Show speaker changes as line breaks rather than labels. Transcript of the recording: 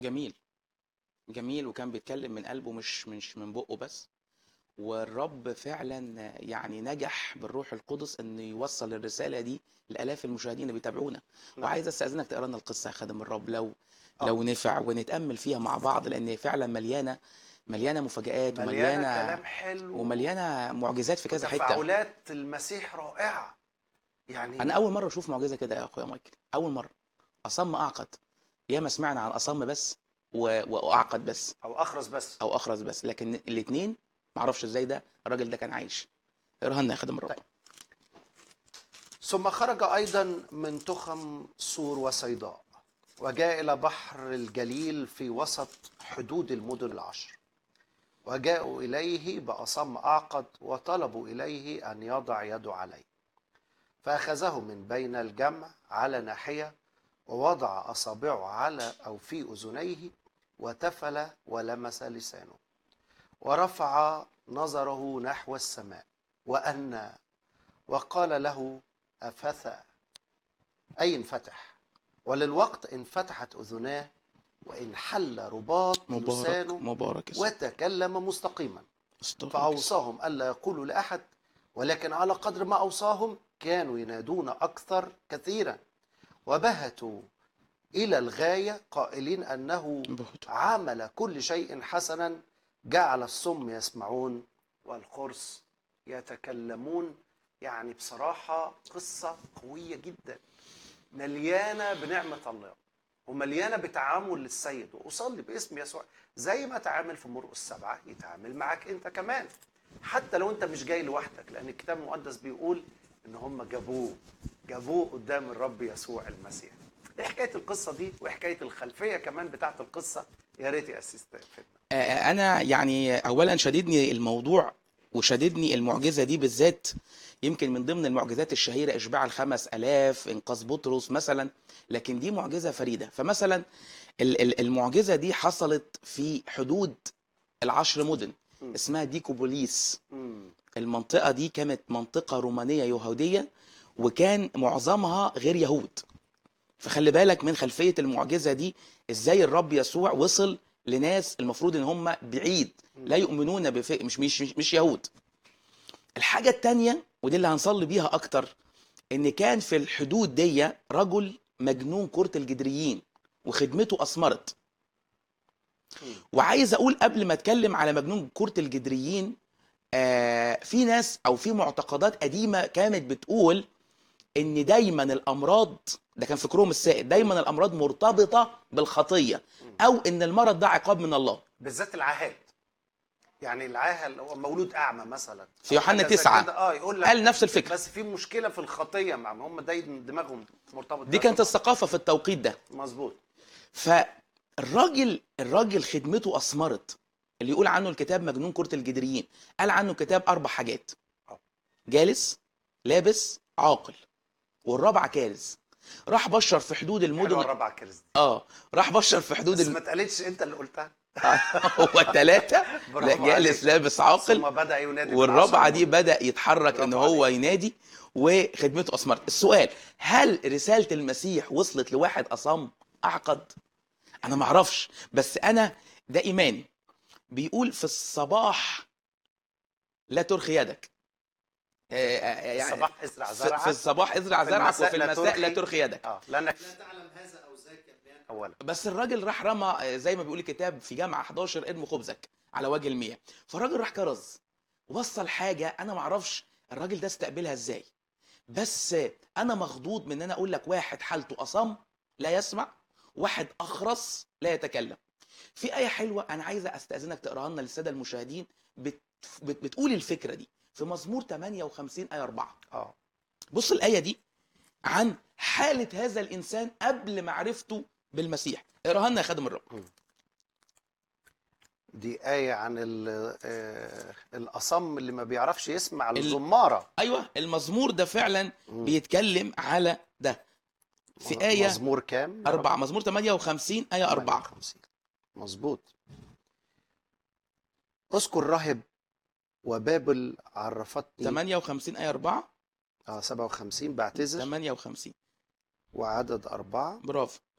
جميل، جميل، وكان بيتكلم من قلبه مش من بقه بس. والرب فعلا يعني نجح بالروح القدس انه يوصل الرساله دي لالاف المشاهدين اللي بيتابعونا.
نعم.
وعايز استاذنك تقرا لنا القصه يا خادم الرب، لو
اه
نفع ونتامل فيها مع بعض، لان فعلا مليانه مفاجآت
مليانة
ومليانه
كلام حلو
ومليانه معجزات في كذا حته.
وتفاعلات المسيح رائعة
انا
يعني.
اول مره اشوف معجزه كده يا اخويا مايكل، اول مره. اصم اعقد، ياما سمعنا عن اصم بس واعقد بس،
أو أخرس بس.
او اخرس بس، لكن الاثنين معرفش ازاي ده الراجل ده كان عايش. اقراها لنا يا خادم الرب.
طيب. ثم خرج أيضا من تخم صور وصيداء وجاء إلى بحر الجليل في وسط حدود المدن العشر، وجاءوا إليه بأصم أعقد وطلبوا إليه أن يضع يده عليه، فأخذه من بين الجمع على ناحية ووضع أصابعه على أو في أذنيه وتفل ولمس لسانه ورفع نظره نحو السماء وأنى وقال له أفثى، أي انفتح، وللوقت انفتحت أذناه وانحل رباط
مبارك
لسانه
مبارك اسم.
وتكلم مستقيما.
استغفرك اسم.
فأوصاهم ألا يقولوا لأحد، ولكن على قدر ما أوصاهم كانوا ينادون أكثر كثيرا وبهتوا إلى الغاية قائلين أنه
بهت.
عمل كل شيء حسنا، جعل الصم يسمعون والخرس يتكلمون. يعني بصراحة قصة قوية جدا، مليانة بنعمة الله ومليانة بتعامل للسيد. وأصلي باسم يسوع زي ما تعامل في مرقس 7 يتعامل معك أنت كمان، حتى لو أنت مش جاي لوحدك، لأن الكتاب المقدس بيقول إن هم جابوه قدام الرب يسوع المسيح. إيه حكاية القصة دي وحكاية الخلفية كمان بتاعت القصة؟ يا ريت يا أسيس فدنا.
انا يعني اولا شددني الموضوع وشددني المعجزه دي بالذات. يمكن من ضمن المعجزات الشهيره اشباع ال5000، انقاذ بطرس مثلا، لكن دي معجزه فريده. فمثلا المعجزه دي حصلت في حدود ال10 مدن، اسمها ديكوبوليس. المنطقه دي كانت منطقه رومانيه يهوديه، وكان معظمها غير يهود. فخلي بالك من خلفية المعجزة دي، ازاي الرب يسوع وصل لناس المفروض ان هم بعيد لا يؤمنون مش يهود. الحاجة التانية ودي اللي هنصلي بيها اكتر، ان كان في الحدود دي رجل مجنون كرة الجدريين وخدمته اثمرت. وعايز اقول قبل ما اتكلم على مجنون كرة الجدريين، في ناس او في معتقدات قديمة كانت بتقول ان دايما الامراض، ده كان فكرهم السائد، دايما الامراض مرتبطه بالخطيه، او ان المرض ده عقاب من الله.
بالذات العاهات، يعني العاهه اللي هو مولود اعمى مثلا
في
او
يوحنا
حاجه زي
9
كده، يقول لك
قال نفس الفكره.
بس في مشكله في الخطيه، مع هم دايما دماغهم مرتبط
دي
ده.
كانت الثقافه في التوقيت ده.
مظبوط.
فالراجل خدمته اثمرت. اللي يقول عنه الكتاب مجنون كرة الجدريين، قال عنه الكتاب 4 حاجات: جالس، لابس، عاقل، والرابعه كارث. راح بشر في حدود
حلوه
المدن.
الرابعه كريس دي،
راح بشر في حدود
بس ما اتقالتش انت اللي قلتها.
هو الثلاثة، لا
برافو
جالس
عليك.
لابس عاقل،
ثم بدا ينادي
والرابعة
بالعشر
دي
مدن.
بدأ يتحرك ان
برافو
هو
عليك.
ينادي وخدمته أثمرت. السؤال: هل رسالة المسيح وصلت لواحد أصم أعقد؟ أنا معرفش، بس أنا ده إيماني. بيقول في الصباح لا ترخي يدك، يعني
الصباح ازرع
في
زرعك
الصباح ازرع
وفي
زرعك
المساء
وفي المساء لا ترخي يدك.
لانك لا تعلم هذا او ذاك يبنيان اولا.
بس الراجل راح رمى، زي ما بيقول الكتاب في جامعة 11: ارموا خبزك على وجه المياه. فالراجل راح كرز وصل حاجة أنا معرفش الراجل ده استقبلها إزاي. بس أنا مخضوض من أن أنا أقول لك واحد حالته أصم لا يسمع، واحد أخرس لا يتكلم. في آية حلوة أنا عايزة أستأذنك تقراها لنا للسادة المشاهدين، بتقول الفكرة دي في مزمور 58 آية 4. بص الآية دي عن حالة هذا الإنسان قبل معرفته بالمسيح. اقراها لنا يا خادم الرب.
دي آية عن الأصم اللي ما بيعرفش يسمع الزمارة.
أيوة، المزمور ده فعلا بيتكلم على ده. في آية
مزمور كام؟
4، مزمور 58 آية 4.
58 مظبوط. اذكر راهب وبابل عرفتني.
58 آية 4.
57 بعتذر.
58
وعدد 4.
برافو.